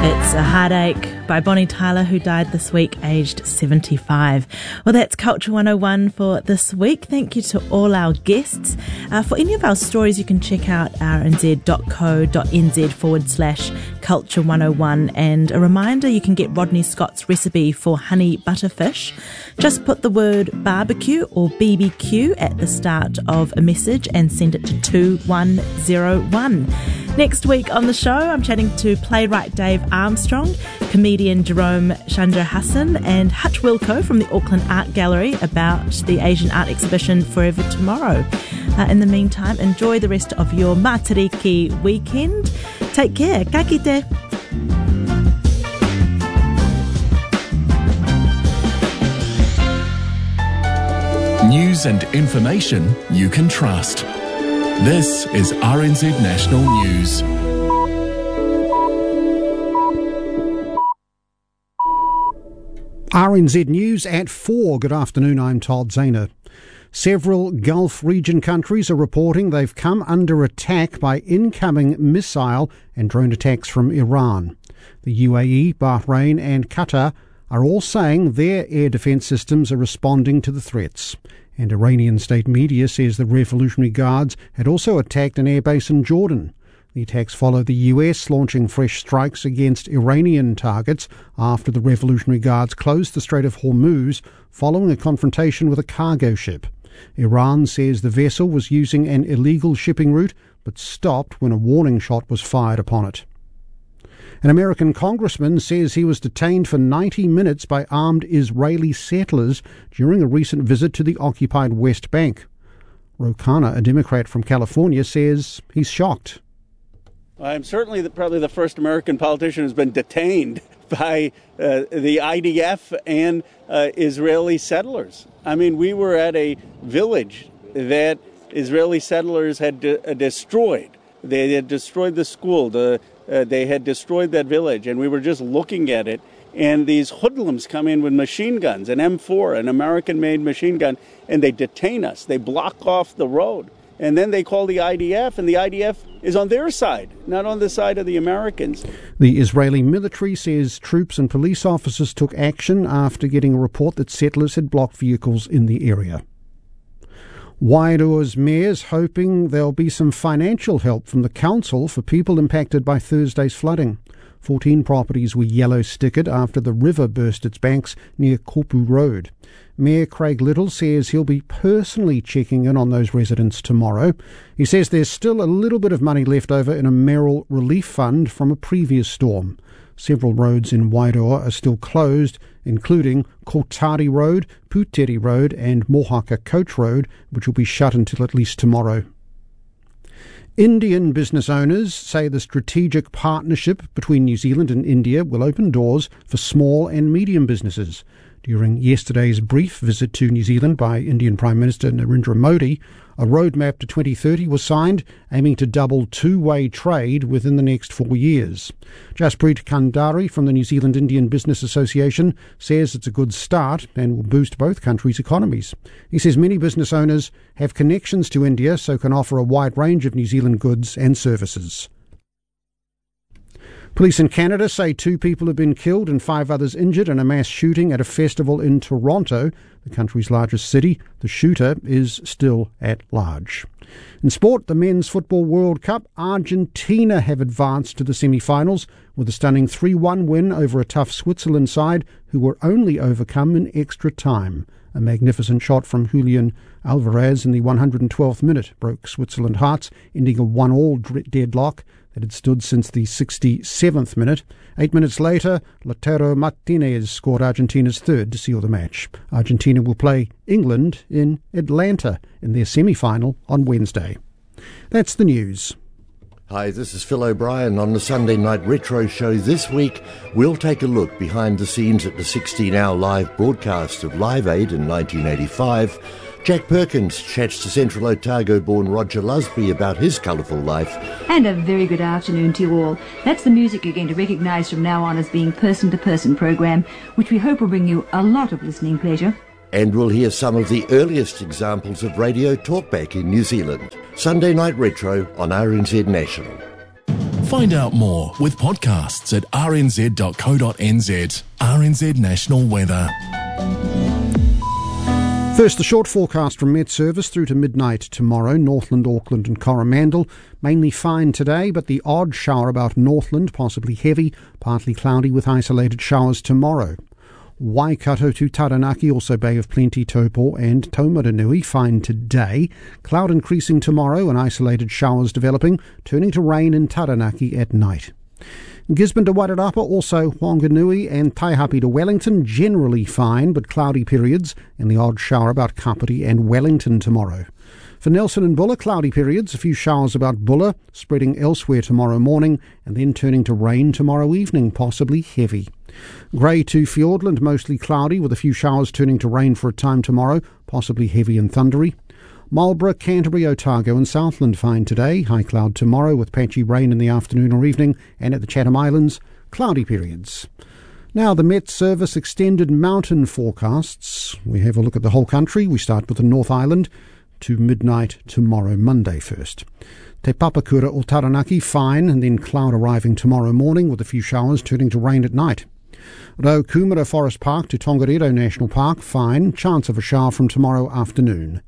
It's a Heartache by Bonnie Tyler, who died this week, aged 75. Well, that's Culture 101 for this week. Thank you to all our guests. For any of our stories, you can check out rnz.co.nz/Culture 101. And a reminder, you can get Rodney Scott's recipe for honey butterfish. Just put the word barbecue or BBQ at the start of a message and send it to 2101. Next week on the show, I'm chatting to playwright Dave Armstrong, comedian Jerome Chandrahasan, and Hutch Wilco from the Auckland Art Gallery about the Asian art exhibition Forever Tomorrow. In the meantime, enjoy the rest of your Matariki weekend. Take care. Ka kite. News and information you can trust. This is RNZ National News. RNZ News at 4. Good afternoon, I'm Todd Zahner. Several Gulf region countries are reporting they've come under attack by incoming missile and drone attacks from Iran. The UAE, Bahrain and Qatar are all saying their air defence systems are responding to the threats. And Iranian state media says the Revolutionary Guards had also attacked an airbase in Jordan. The attacks follow the US launching fresh strikes against Iranian targets after the Revolutionary Guards closed the Strait of Hormuz following a confrontation with a cargo ship. Iran says the vessel was using an illegal shipping route but stopped when a warning shot was fired upon it. An American congressman says he was detained for 90 minutes by armed Israeli settlers during a recent visit to the occupied West Bank. Ro Khanna, a Democrat from California, says he's shocked. I'm certainly probably the first American politician who's been detained by the IDF and Israeli settlers. I mean, we were at a village that Israeli settlers had destroyed. They had destroyed the school. They had destroyed that village, and we were just looking at it. And these hoodlums come in with machine guns, an M4, an American-made machine gun, and they detain us. They block off the road. And then they call the IDF, and the IDF is on their side, not on the side of the Americans. The Israeli military says troops and police officers took action after getting a report that settlers had blocked vehicles in the area. Wairoa's mayor's hoping there'll be some financial help from the council for people impacted by Thursday's flooding. 14 properties were yellow-stickered after the river burst its banks near Kopu Road. Mayor Craig Little says he'll be personally checking in on those residents tomorrow. He says there's still a little bit of money left over in a mayoral relief fund from a previous storm. Several roads in Wairoa are still closed, including Kotari Road, Puteri Road and Mohaka Coach Road, which will be shut until at least tomorrow. Indian business owners say the strategic partnership between New Zealand and India will open doors for small and medium businesses. During yesterday's brief visit to New Zealand by Indian Prime Minister Narendra Modi, a roadmap to 2030 was signed, aiming to double two-way trade within the next 4 years. Jaspreet Kandari from the New Zealand Indian Business Association says it's a good start and will boost both countries' economies. He says many business owners have connections to India, so can offer a wide range of New Zealand goods and services. Police in Canada say 2 people have been killed and 5 others injured in a mass shooting at a festival in Toronto, the country's largest city. The shooter is still at large. In sport, the Men's Football World Cup, Argentina have advanced to the semi-finals with a stunning 3-1 win over a tough Switzerland side who were only overcome in extra time. A magnificent shot from Julian Alvarez in the 112th minute broke Switzerland hearts, ending a 1-1 deadlock that had stood since the 67th minute. 8 minutes later, Lautaro Martinez scored Argentina's third to seal the match. Argentina will play England in Atlanta in their semi-final on Wednesday. That's the news. Hi, this is Phil O'Brien. On the Sunday Night Retro Show this week, we'll take a look behind the scenes at the 16-hour live broadcast of Live Aid in 1985. Jack Perkins chats to Central Otago-born Roger Lusby about his colourful life. And a very good afternoon to you all. That's the music you're going to recognise from now on as being person-to-person program, which we hope will bring you a lot of listening pleasure. And we'll hear some of the earliest examples of radio talkback in New Zealand. Sunday Night Retro on RNZ National. Find out more with podcasts at rnz.co.nz. RNZ National Weather. First, the short forecast from Met Service through to midnight tomorrow. Northland, Auckland and Coromandel. Mainly fine today, but the odd shower about Northland, possibly heavy, partly cloudy with isolated showers tomorrow. Waikato to Taranaki, also Bay of Plenty, Taupo and Taumarunui, fine today. Cloud increasing tomorrow and isolated showers developing, turning to rain in Taranaki at night. Gisborne to Wairarapa, also Whanganui and Taihape to Wellington, generally fine but cloudy periods, and the odd shower about Kapiti and Wellington tomorrow. For Nelson and Bulla, cloudy periods, a few showers about Bulla, spreading elsewhere tomorrow morning, and then turning to rain tomorrow evening, possibly heavy. Grey to Fiordland, mostly cloudy, with a few showers turning to rain for a time tomorrow, possibly heavy and thundery. Marlborough, Canterbury, Otago and Southland fine today, high cloud tomorrow with patchy rain in the afternoon or evening, and at the Chatham Islands, cloudy periods. Now, the Met Service extended mountain forecasts. We have a look at the whole country. We start with the North Island to midnight tomorrow, Monday first. Te Papakura or Taranaki, fine, and then cloud arriving tomorrow morning with a few showers turning to rain at night. Rau Kumara Forest Park to Tongariro National Park, fine, chance of a shower from tomorrow afternoon.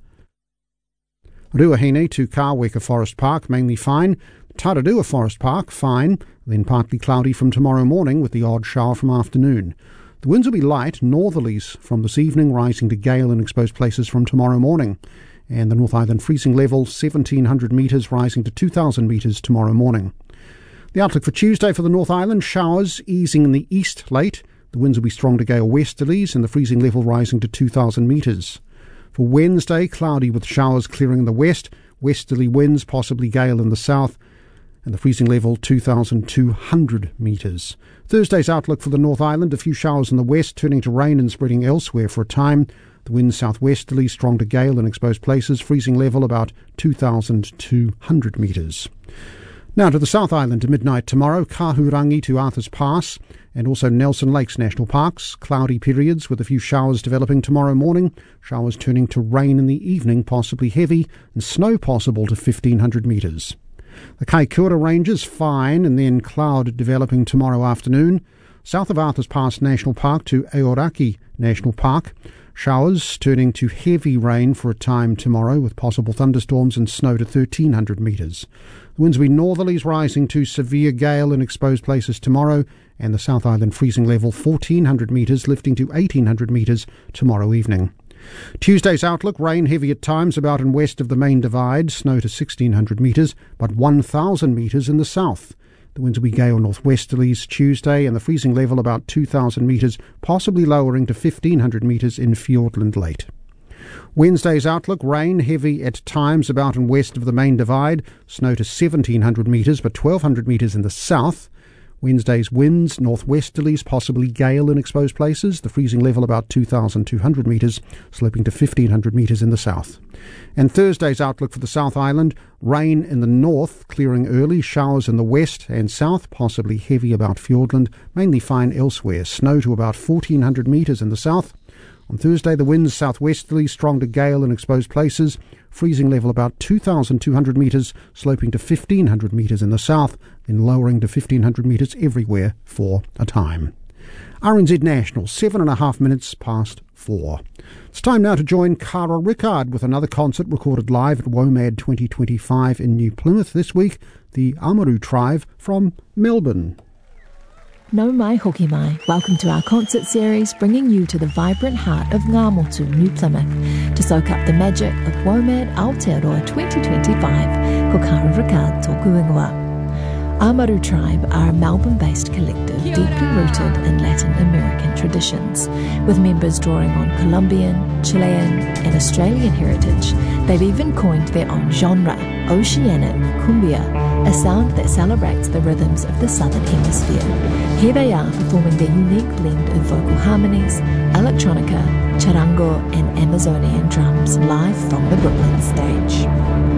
Ruahine to Kāweka Forest Park, mainly fine. Tararua Forest Park, fine, then partly cloudy from tomorrow morning with the odd shower from afternoon. The winds will be light, northerlies from this evening, rising to gale in exposed places from tomorrow morning. And the North Island freezing level, 1,700 metres, rising to 2,000 metres tomorrow morning. The outlook for Tuesday for the North Island, showers easing in the east late. The winds will be strong to gale westerlies and the freezing level rising to 2,000 metres. For Wednesday, cloudy with showers clearing in the west, westerly winds, possibly gale in the south, and the freezing level 2,200 metres. Thursday's outlook for the North Island, a few showers in the west, turning to rain and spreading elsewhere for a time. The winds southwesterly, strong to gale in exposed places, freezing level about 2,200 metres. Now to the South Island to midnight tomorrow, Kahurangi to Arthur's Pass, and also Nelson Lakes National Parks. Cloudy periods with a few showers developing tomorrow morning, showers turning to rain in the evening, possibly heavy, and snow possible to 1,500 metres. The Kaikoura Ranges, fine, and then cloud developing tomorrow afternoon. South of Arthur's Pass National Park to Aoraki National Park, showers turning to heavy rain for a time tomorrow with possible thunderstorms and snow to 1,300 metres. The winds will be northerlies rising to severe gale in exposed places tomorrow, and the South Island freezing level 1,400 metres, lifting to 1,800 metres tomorrow evening. Tuesday's outlook, rain heavy at times about and west of the main divide, snow to 1,600 metres, but 1,000 metres in the south. The winds will be gale northwesterlies Tuesday, and the freezing level about 2,000 metres, possibly lowering to 1,500 metres in Fiordland late. Wednesday's outlook, rain heavy at times about and west of the main divide, snow to 1,700 metres, but 1,200 metres in the south. Wednesday's winds, northwesterlies, possibly gale in exposed places, the freezing level about 2,200 metres, sloping to 1,500 metres in the south. And Thursday's outlook for the South Island, rain in the north, clearing early, showers in the west and south, possibly heavy about Fiordland, mainly fine elsewhere, snow to about 1,400 metres in the south. On Thursday, the winds southwesterly, strong to gale in exposed places, freezing level about 2,200 metres, sloping to 1,500 metres in the south, then lowering to 1,500 metres everywhere for a time. RNZ National, 7.5 minutes past 4. It's time now to join Cara Rickard with another concert recorded live at WOMAD 2025 in New Plymouth this week, the Amaru Tribe from Melbourne. No mai hoki mai. Welcome to our concert series, bringing you to the vibrant heart of Ngā Motu, New Plymouth, to soak up the magic of WOMAD Aotearoa 2025. Ko Cara Rickard tōku ingoa. Amaru Tribe are a Melbourne-based collective deeply rooted in Latin American traditions. With members drawing on Colombian, Chilean and Australian heritage, they've even coined their own genre, Oceanic Cumbia, a sound that celebrates the rhythms of the Southern Hemisphere. Here they are performing their unique blend of vocal harmonies, electronica, charango and Amazonian drums live from the Brooklyn stage.